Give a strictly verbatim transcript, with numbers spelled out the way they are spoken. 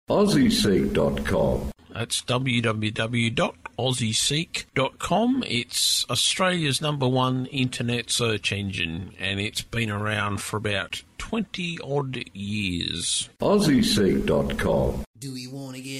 aussie seek dot com. That's w w w dot aussie seek dot com. It's Australia's number one internet search engine, and it's been around for about twenty odd years. aussie seek dot com. Do we want to get